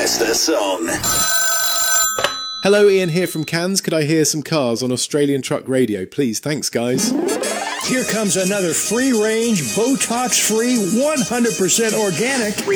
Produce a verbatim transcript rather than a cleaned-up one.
Manchester song. Hello, Ian here from Cairns. Could I hear some cars on Australian Truck Radio, please? Thanks, guys. Here comes another free-range, Botox-free, one hundred percent organic